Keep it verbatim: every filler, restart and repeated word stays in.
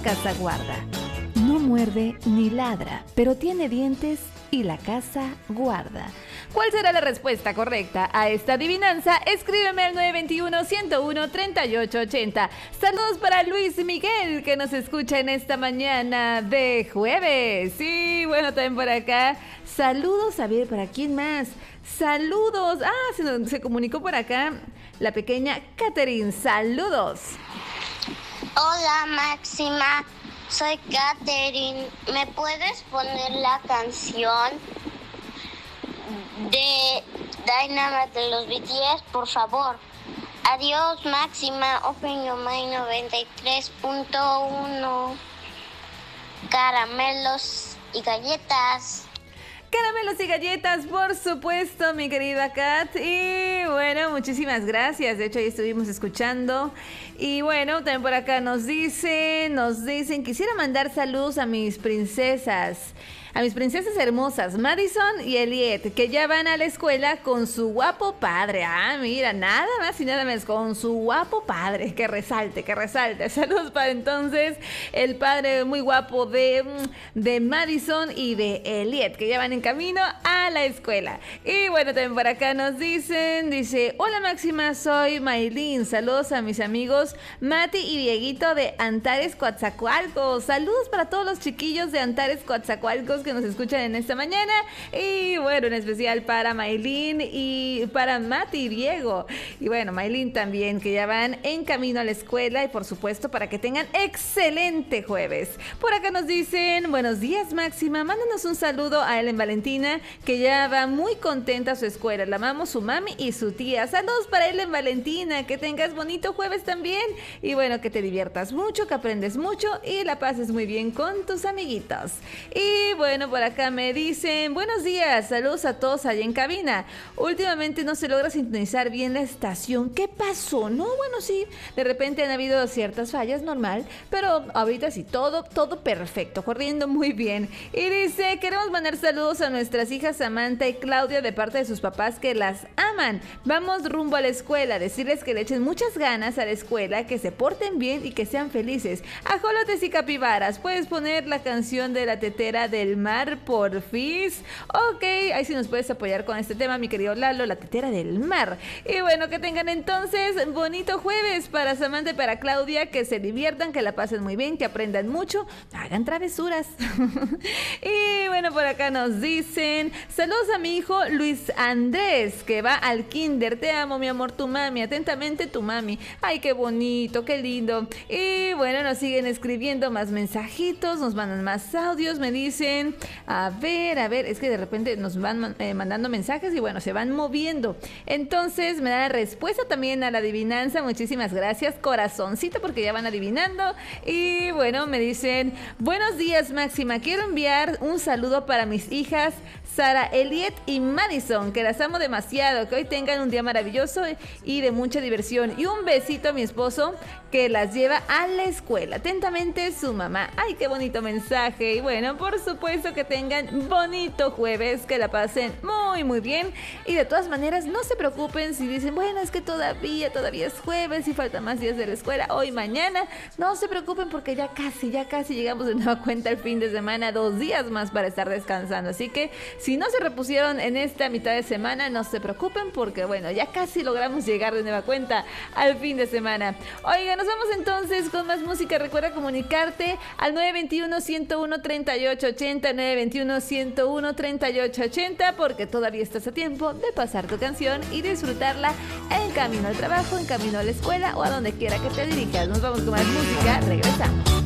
casa guarda. No muerde ni ladra, pero tiene dientes y la casa guarda. ¿Cuál será la respuesta correcta a esta adivinanza? Escríbeme al nueve dos uno, uno uno, tres ocho ocho cero. Saludos para Luis Miguel, que nos escucha en esta mañana de jueves. Sí, bueno, también por acá. Saludos, a ver, ¿para quién más? Saludos. Ah, se, se comunicó por acá la pequeña Catherine. Saludos. Hola, Máxima. Soy Catherine. ¿Me puedes poner la canción de Dynamite de los B T S, por favor? Adiós, Máxima. Open Your Mind noventa y tres punto uno. Caramelos y galletas. Caramelos y galletas, por supuesto, mi querida Kat. Y bueno, muchísimas gracias. De hecho, ahí estuvimos escuchando. Y bueno, también por acá nos dicen, nos dicen, quisiera mandar saludos a mis princesas. A mis princesas hermosas, Madison y Elliot, que ya van a la escuela con su guapo padre. Ah, mira, nada más y nada menos, con su guapo padre. Que resalte, que resalte. Saludos para entonces el padre muy guapo de, de Madison y de Elliot, que ya van en camino a la escuela. Y bueno, también por acá nos dicen, dice, hola Máxima, soy Maylin. Saludos a mis amigos Mati y Dieguito de Antares, Coatzacoalcos. Saludos para todos los chiquillos de Antares, Coatzacoalcos que nos escuchan en esta mañana. Y bueno, en especial para Maylin y para Mati y Diego. Y bueno, Maylin también, que ya van en camino a la escuela. Y por supuesto, para que tengan excelente jueves. Por acá nos dicen, buenos días Máxima, mándanos un saludo a Ellen Valentina, que ya va muy contenta a su escuela. La amamos su mami y su tía. Saludos para Ellen Valentina, que tengas bonito jueves también. Y bueno, que te diviertas mucho, que aprendes mucho y la pases muy bien con tus amiguitos. Y bueno, Bueno, por acá me dicen, buenos días, saludos a todos allá en cabina. Últimamente no se logra sintonizar bien la estación. ¿Qué pasó? No, bueno, sí, de repente han habido ciertas fallas, normal, pero ahorita sí, todo, todo perfecto, corriendo muy bien. Y dice, queremos mandar saludos a nuestras hijas Samantha y Claudia de parte de sus papás que las aman. Vamos rumbo a la escuela, decirles que le echen muchas ganas a la escuela, que se porten bien y que sean felices. Ajolotes y capibaras, puedes poner la canción de la tetera del mar, porfis. Ok, ahí sí nos puedes apoyar con este tema, mi querido Lalo, la tetera del mar. Y bueno, que tengan entonces bonito jueves para Samantha y para Claudia, que se diviertan, que la pasen muy bien, que aprendan mucho, hagan travesuras. Y bueno, por acá nos dicen, saludos a mi hijo Luis Andrés, que va al kinder. Te amo, mi amor, tu mami, atentamente tu mami. Ay, qué bonito, qué lindo. Y bueno, nos siguen escribiendo más mensajitos, nos mandan más audios, me dicen, a ver, a ver, es que de repente nos van eh, mandando mensajes y bueno, se van moviendo. Entonces me da la respuesta también a la adivinanza. Muchísimas gracias, corazoncito, porque ya van adivinando. Y bueno, me dicen, buenos días Máxima, quiero enviar un saludo para mis hijas Sara, Elliot y Madison, que las amo demasiado, que hoy tengan un día maravilloso y de mucha diversión. Y un besito a mi esposo, que las lleva a la escuela. Atentamente, su mamá. Ay, qué bonito mensaje. Y bueno, por supuesto que tengan bonito jueves, que la pasen muy, muy bien. Y de todas maneras, no se preocupen si dicen, bueno, es que todavía, todavía es jueves y faltan más días de la escuela, hoy, mañana. No se preocupen porque ya casi, ya casi llegamos de nueva cuenta el fin de semana, dos días más para estar descansando. Así que si no se repusieron en esta mitad de semana, no se preocupen porque, bueno, ya casi logramos llegar de nueva cuenta al fin de semana. Oigan, nos vamos entonces con más música. Recuerda comunicarte al nueve dos uno, uno uno, tres ocho ocho cero, nueve dos uno, uno uno, tres ocho ocho cero, porque todavía estás a tiempo de pasar tu canción y disfrutarla en camino al trabajo, en camino a la escuela o a donde quiera que te dirijas. Nos vamos con más música. Regresamos.